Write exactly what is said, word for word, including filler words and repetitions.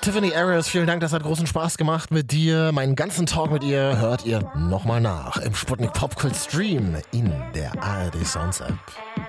Tiffany Arias, vielen Dank, das hat großen Spaß gemacht mit dir. Meinen ganzen Talk mit ihr hört ihr nochmal nach im Sputnik Popkult Stream in der A R D Sounds App.